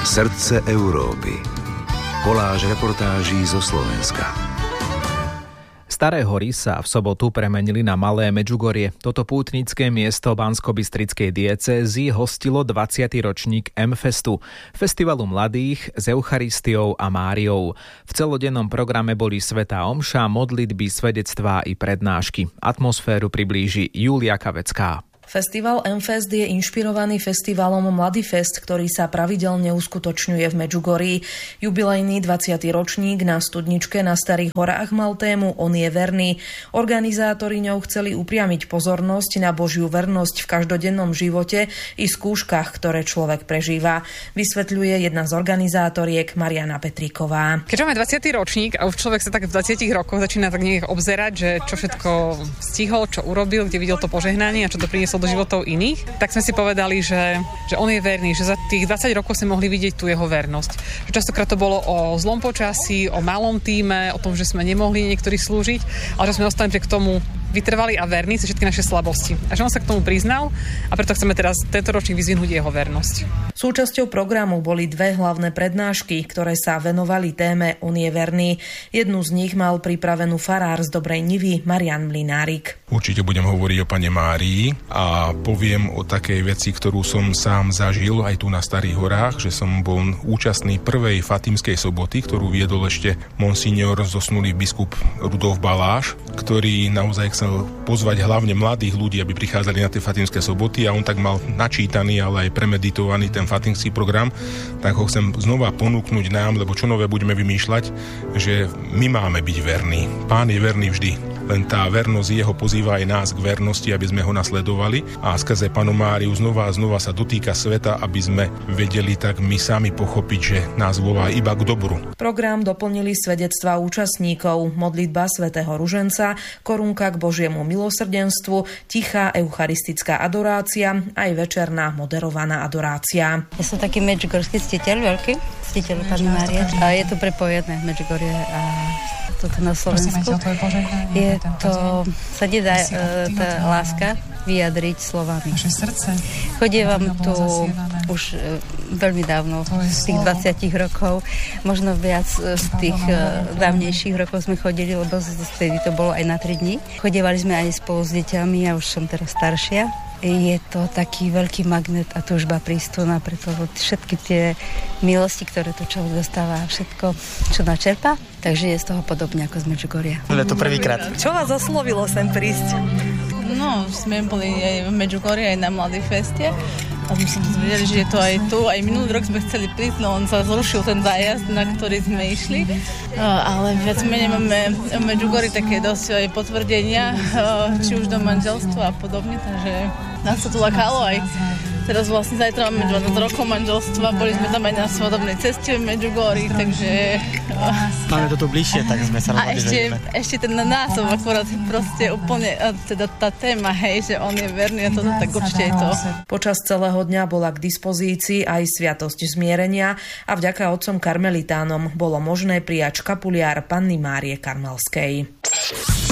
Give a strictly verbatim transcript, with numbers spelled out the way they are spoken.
Srdce Európy. Koláž reportáží zo Slovenska. Staré hory sa v sobotu premenili na Malé Medžugorie. Toto pútnické miesto Banskobystrickej diecézy hostilo dvadsiaty ročník M-festu, festivalu mladých s Eucharistiou a Máriou. V celodennom programe boli svätá omša, modlitby, svedectvá i prednášky. Atmosféru priblíži Julia Kavecká. Festival M-fest je inšpirovaný festivalom Mladý fest, ktorý sa pravidelne uskutočňuje v Medžugorí. Jubilejný dvadsiaty ročník na studničke na Starých horách mal tému On je verný. Organizátori ňou chceli upriamiť pozornosť na Božiu vernosť v každodennom živote i skúškach, ktoré človek prežíva. Vysvetľuje jedna z organizátoriek Mariana Petríková. Keďže máme dvadsiaty ročník a už človek sa tak v dvadsiatich rokoch začína tak nejak obzerať, že čo všetko stihol, čo urobil, kde videl to požehnanie a čo to prinieslo do životov iných, tak sme si povedali, že, že on je verný, že za tých dvadsať rokov sme mohli vidieť tu jeho vernosť. Že častokrát to bolo o zlom počasí, o malom tíme, o tom, že sme nemohli niektorí slúžiť, ale že sme ostali k tomu vytrvali a verní sa všetky naše slabosti. A že on sa k tomu priznal a preto chceme teraz tento ročník vyzvihnúť jeho vernosť. Súčasťou programu boli dve hlavné prednášky, ktoré sa venovali téme On je verný. Jednu z nich mal pripravenú farár z Dobrej Nivy Marian Mlynárik. Určite budem hovoriť o Pane Márii a poviem o takej veci, ktorú som sám zažil aj tu na Starých horách, že som bol účastný prvej Fatimskej soboty, ktorú viedol ešte monsignor zosnulý biskup Rudolf Baláš, ktorý naozaj chcel pozvať hlavne mladých ľudí, aby prichádzali na tie Fatimské soboty a on tak mal načítaný, ale aj premeditovaný ten Fatimský program, tak ho chcem znova ponúknuť nám, lebo čo nové budeme vymýšľať, že my máme byť verní. Pán je verný vždy, len tá vernosť jeho pozýva aj nás k vernosti, aby sme ho nasledovali a skrze Pannu Máriu znova a znova sa dotýka sveta, aby sme vedeli tak my sami pochopiť, že nás volá iba k dobru. Program doplnili svedectvá účastníkov, modlitba svätého Ruženca, korunka k Božiemu milosrdenstvu, tichá eucharistická adorácia aj večerná moderovaná adorácia. Ja som taký medžugorský ctiteľ, veľký ctiteľ Panny Márie. A je to prepojené Medžugorie a toto na Slovensku. Je to, sa nedá tá láska vyjadriť slovami. Chodievam tu už veľmi dávno, z tých dvadsiatich rokov, možno viac z tých dávnejších rokov sme chodili, lebo vtedy to bolo aj na tri dni. Chodievali sme aj spolu s deťami, ja už som teraz staršia. Je to taký veľký magnet a túžba prísť tu na preto všetky tie milosti, ktoré tu človek dostáva, všetko, čo načerpá. Takže je z toho podobne ako z Medžugoria. Je to prvýkrát. Čo vás oslovilo sem prísť? No, sme boli aj v Medžugorji, aj na Mladý feste. A sme sa dozvedeli, že je to aj tu. Aj minulý rok sme chceli prísť, no on sa zrušil ten zájazd, na ktorý sme išli. Ale viac menej máme v Medžugorji také dosť aj potvrdenia, či už do manželstva a podobne, takže nás sa tu lakalo aj. Teraz vlastne zajtra máme dvadsať rokov manželstva, boli sme tam aj na svadobnej ceste v Medžugorji, takže... Máme to tu bližšie, tak sme sa rozhodli, a ešte, že ešte ten názov akurát proste úplne, teda tá téma, hej, že on je verný a toto, tak určite je to. Počas celého dňa bola k dispozícii aj sviatosť zmierenia a vďaka otcom karmelitánom bolo možné prijať škapuliár Panny Márie Karmelskej.